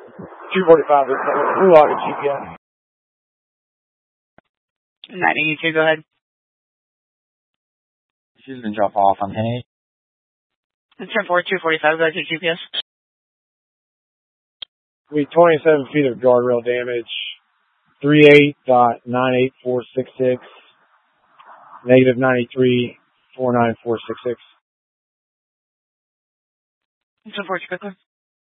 245, we lock at GPS. 982, go ahead. Houston, drop off on 10-8. It's 10-4, 245, go ahead to GPS. We 27 feet of guardrail damage. 38.98466. Negative 93.49466. 10-4, quickly.